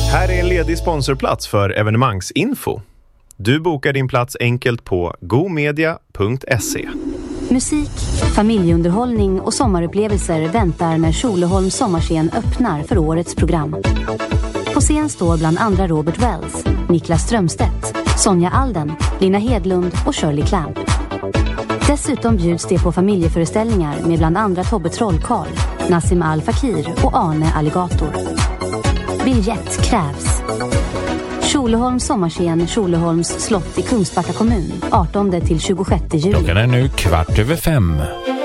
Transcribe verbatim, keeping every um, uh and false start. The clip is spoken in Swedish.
Här är en ledig sponsorplats för evenemangsinfo. Du bokar din plats enkelt på gomedia punkt se. Musik, familjeunderhållning och sommarupplevelser väntar när Tjolöholms sommarscen öppnar för årets program. På scen står bland andra Robert Wells, Niklas Strömstedt, Sonja Alden, Lina Hedlund och Shirley Clamp. Dessutom bjuds det på familjeföreställningar med bland andra Tobbe Trollkarl, Nassim Al Fakir och Arne Alligator. Biljett krävs. Tjolöholms sommarscen, Tjolöholms slott i Kungsbacka kommun, artonde till tjugosjätte juli. Klockan är nu kvart över fem.